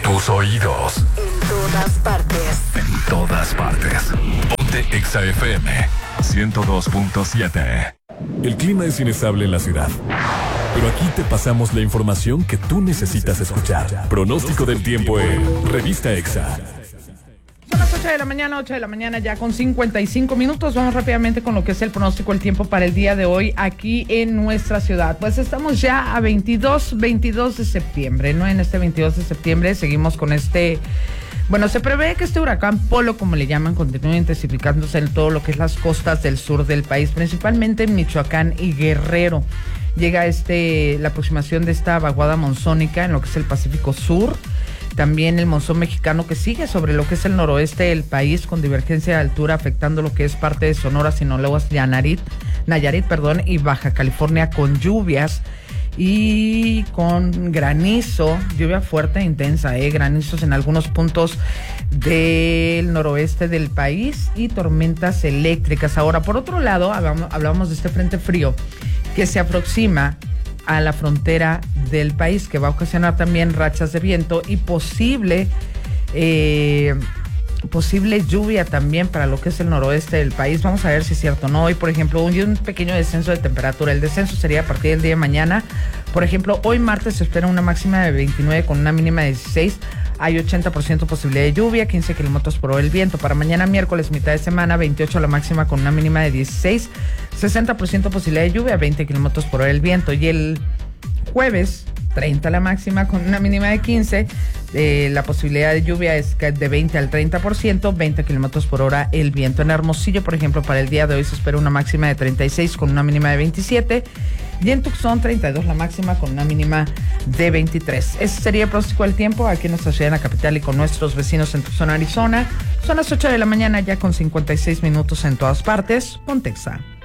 tus oídos. En todas partes. En todas partes. Ponte Exa FM 102.7. El clima es inestable en la ciudad, pero aquí te pasamos la información que tú necesitas escuchar. Pronóstico del tiempo en Revista Exa. Son las 8 de la mañana ya con 55 minutos. Vamos rápidamente con lo que es el pronóstico del tiempo para el día de hoy aquí en nuestra ciudad. Pues estamos ya a 22 de septiembre, ¿no? En este 22 de septiembre seguimos con bueno, se prevé que este huracán Polo, como le llaman, continúe intensificándose en todo lo que es las costas del sur del país, principalmente en Michoacán y Guerrero. Llega la aproximación de esta vaguada monzónica en lo que es el Pacífico Sur. También el monzón mexicano que sigue sobre lo que es el noroeste del país con divergencia de altura afectando lo que es parte de Sonora, Sinaloa, Nayarit, y Baja California con lluvias y con granizo, lluvia fuerte e intensa, granizos en algunos puntos del noroeste del país y tormentas eléctricas. Ahora, por otro lado, hablábamos de este frente frío que se aproxima a la frontera del país, que va a ocasionar también rachas de viento y posible lluvia también para lo que es el noroeste del país. Vamos a ver si es cierto o no. Hoy, por ejemplo, un pequeño descenso de temperatura. El descenso sería a partir del día de mañana. Por ejemplo, hoy martes se espera una máxima de 29 con una mínima de 16. Hay 80% posibilidad de lluvia, 15 kilómetros por hora el viento. Para mañana miércoles, mitad de semana, 28 la máxima con una mínima de 16. 60% posibilidad de lluvia, 20 kilómetros por hora el viento. Y el jueves, 30 la máxima con una mínima de 15. La posibilidad de lluvia es de 20 al 30%, 20 kilómetros por hora el viento. En Hermosillo, por ejemplo, para el día de hoy se espera una máxima de 36 con una mínima de 27. Y en Tucson, 32 la máxima con una mínima de 23. Ese sería el pronóstico del tiempo aquí en nuestra ciudad, en la capital y con nuestros vecinos en Tucson, Arizona. Son las 8 de la mañana ya con 56 minutos en todas partes. Ponte Exa.